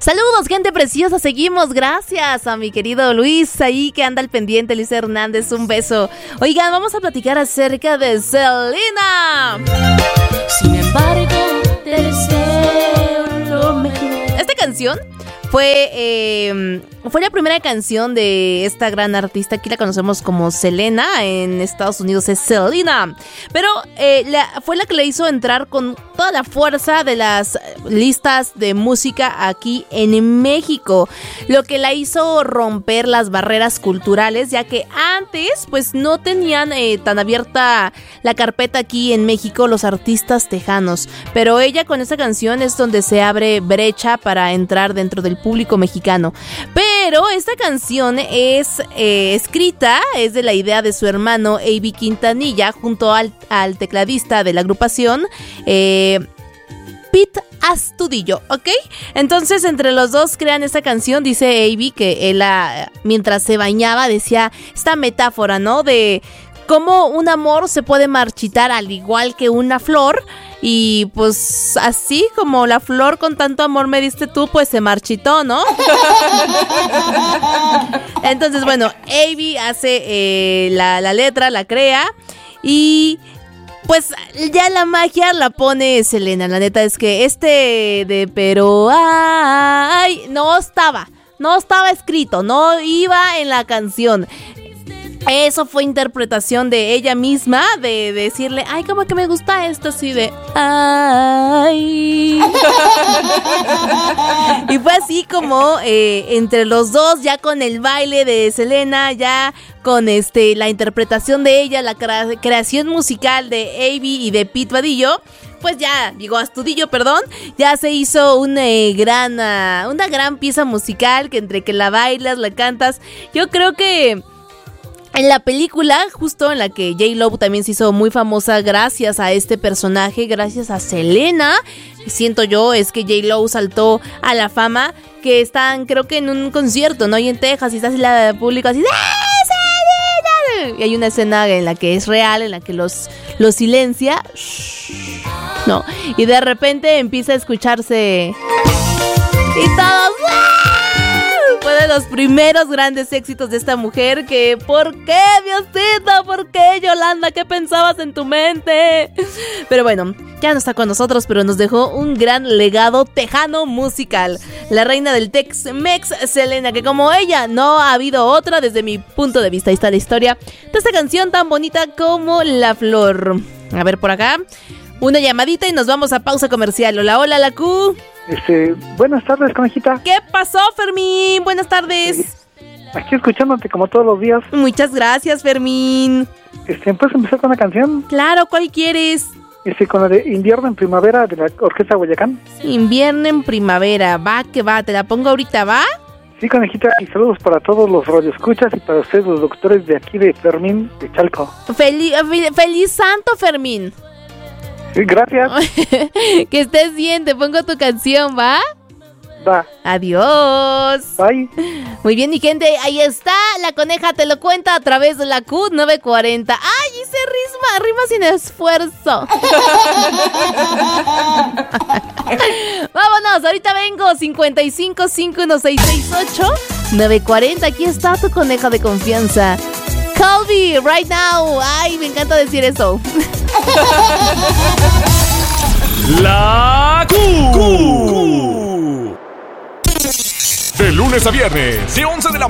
Saludos, gente preciosa, seguimos, gracias a mi querido Luis ahí que anda al pendiente, Luis Hernández, un beso. Oigan, vamos a platicar acerca de Selena. Sin embargo, te deseo lo mejor. Esta canción fue la primera canción de esta gran artista. Aquí la conocemos como Selena, en Estados Unidos es Selena. Pero fue la que le hizo entrar con toda la fuerza de las listas de música aquí en México. Lo que la hizo romper las barreras culturales, ya que antes pues no tenían tan abierta la carpeta aquí en México los artistas tejanos. Pero ella con esta canción es donde se abre brecha para entrar dentro del público mexicano. Pero esta canción es escrita, es de la idea de su hermano A.B. Quintanilla junto al tecladista de la agrupación, Pete Astudillo, ¿ok? Entonces entre los dos crean esta canción. Dice A.B. que él mientras se bañaba decía esta metáfora, ¿no? De cómo un amor se puede marchitar al igual que una flor. Y pues así como la flor con tanto amor me diste tú, pues se marchitó, ¿no? Entonces, bueno, A.B. hace la letra, la crea y pues ya la magia la pone Selena. La neta es que de pero ay, no estaba escrito, no iba en la canción. Eso fue interpretación de ella misma, de decirle, ay, como que me gusta esto, así de, ay. Y fue así como entre los dos, ya con el baile de Selena, ya con la interpretación de ella, la creación musical de A.B. y de Pete Vadillo, pues ya llegó Astudillo, ya se hizo una gran pieza musical que entre que la bailas, la cantas, yo creo que en la película, justo en la que J-Lo también se hizo muy famosa gracias a este personaje, gracias a Selena, siento yo, es que J-Lo saltó a la fama, que están creo que en un concierto, ¿no? Y en Texas, y está así la público así, Selena. Y hay una escena en la que es real, en la que los silencia, no, y de repente empieza a escucharse y todos, fue de los primeros grandes éxitos de esta mujer que, ¿por qué, Diosito? ¿Por qué, Yolanda? ¿Qué pensabas en tu mente? Pero bueno, ya no está con nosotros, pero nos dejó un gran legado tejano musical. La reina del Tex-Mex, Selena, que como ella no ha habido otra desde mi punto de vista. Ahí está la historia de esta canción tan bonita como La Flor. A ver por acá, una llamadita y nos vamos a pausa comercial. Hola, hola, la Q. Buenas tardes, conejita. ¿Qué pasó, Fermín? Buenas tardes. Aquí escuchándote como todos los días. Muchas gracias, Fermín. ¿Puedes empezar con la canción? Claro, ¿cuál quieres? Con la de Invierno en Primavera de la Orquesta Guayacán. Invierno en Primavera, va que va, te la pongo ahorita, ¿va? Sí, conejita, y saludos para todos los radioescuchas y para ustedes, los doctores de aquí de Fermín, de Chalco. Feliz santo, Fermín. Sí, gracias. Que estés bien, te pongo tu canción, ¿va? Va. Adiós. Bye. Muy bien, mi gente, ahí está, la coneja te lo cuenta a través de la Q940. ¡Ay, hice rima sin esfuerzo! Vámonos, ahorita vengo, 5551668940, aquí está tu coneja de confianza. Call me right now. Ay, me encanta decir eso. La Q. De lunes a viernes, de 11 de la